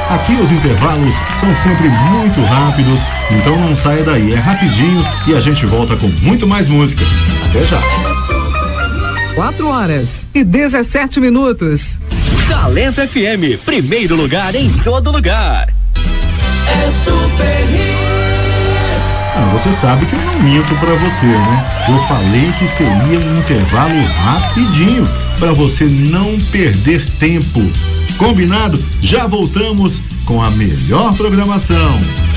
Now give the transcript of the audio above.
Aqui os intervalos são sempre muito rápidos, então não saia daí, é rapidinho e a gente volta com muito mais música. Até já. 4h17. Talento FM, primeiro lugar em todo lugar. É Super Hits. Você sabe que eu não minto pra você, né? Eu falei que seria um intervalo rapidinho, pra você não perder tempo. Combinado? Já voltamos com a melhor programação.